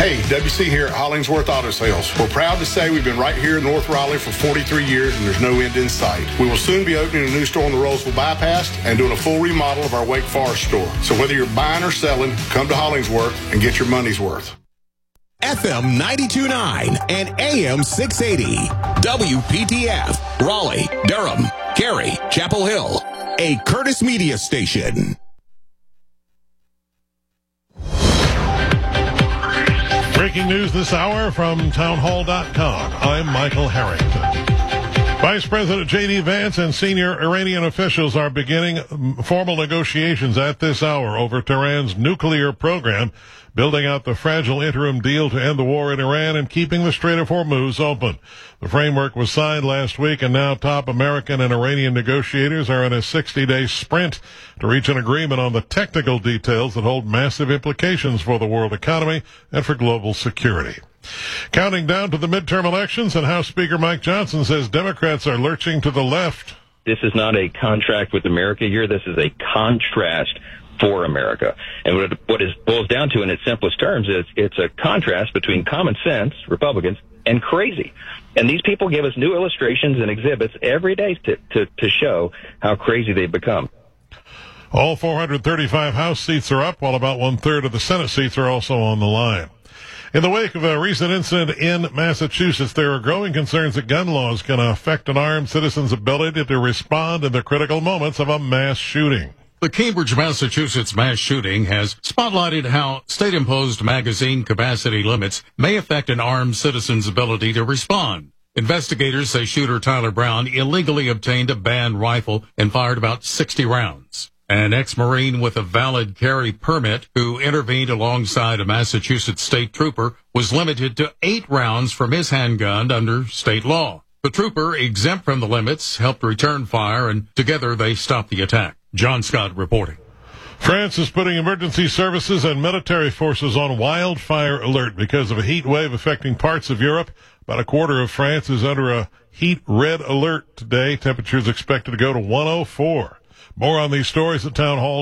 Hey, WC here at Hollingsworth Auto Sales. We're proud to say we've been right here in North Raleigh for 43 years and there's no end in sight. We will soon be opening a new store on the Roseville Bypass and doing a full remodel of our Wake Forest store. So whether you're buying or selling, come to Hollingsworth and get your money's worth. FM 92.9 and AM 680. WPTF, Raleigh, Durham, Cary, Chapel Hill. A Curtis Media station. Breaking news this hour from townhall.com. I'm Michael Harrington. Vice President J.D. Vance and senior Iranian officials are beginning formal negotiations at this hour over Tehran's nuclear program, building out the fragile interim deal to end the war in Iran and keeping the Strait of Hormuz open. The framework was signed last week, and now top American and Iranian negotiators are in a 60-day sprint to reach an agreement on the technical details that hold massive implications for the world economy and for global security. Counting down to the midterm elections, and House Speaker Mike Johnson says Democrats are lurching to the left. This is not a contract with America year. This is a contrast for America. And what it boils down to in its simplest terms is it's a contrast between common sense, Republicans, and crazy. And these people give us new illustrations and exhibits every day to show how crazy they've become. All 435 House seats are up, while about one-third of the Senate seats are also on the line. In the wake of a recent incident in Massachusetts, there are growing concerns that gun laws can affect an armed citizen's ability to respond in the critical moments of a mass shooting. The Cambridge, Massachusetts mass shooting has spotlighted how state-imposed magazine capacity limits may affect an armed citizen's ability to respond. Investigators say shooter Tyler Brown illegally obtained a banned rifle and fired about 60 rounds. An ex-Marine with a valid carry permit who intervened alongside a Massachusetts state trooper was limited to 8 rounds from his handgun under state law. The trooper, exempt from the limits, helped return fire, and together they stopped the attack. John Scott reporting. France is putting emergency services and military forces on wildfire alert because of a heat wave affecting parts of Europe. About a quarter of France is under a heat red alert today. Temperatures expected to go to 104. More on these stories at townhall.